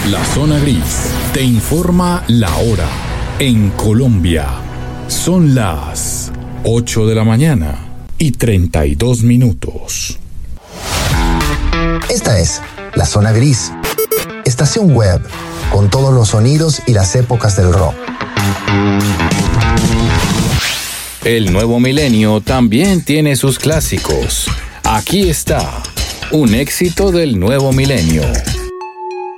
La Zona Gris te informa la hora. En Colombia son las 8 de la mañana y 32 minutos. Esta es La Zona Gris, estación web con todos los sonidos y las épocas del rock. El nuevo milenio también tiene sus clásicos. Aquí está un éxito del nuevo milenio.